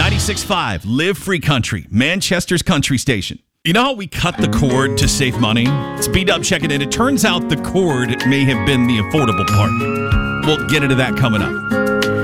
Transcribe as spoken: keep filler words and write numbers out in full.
ninety-six point five, Live Free Country, Manchester's country station. You know how we cut the cord to save money? It's B-Dub checking in. It turns out the cord may have been the affordable part. We'll get into that coming up.